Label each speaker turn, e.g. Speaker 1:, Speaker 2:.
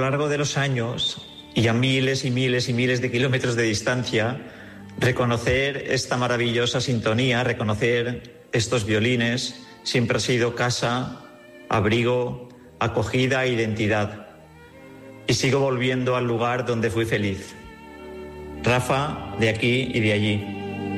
Speaker 1: largo de los años y a miles y miles y miles de kilómetros de distancia, reconocer esta maravillosa sintonía, reconocer estos violines, siempre ha sido casa, abrigo, acogida e identidad. Y sigo volviendo al lugar donde fui feliz. Rafa, de aquí y de allí.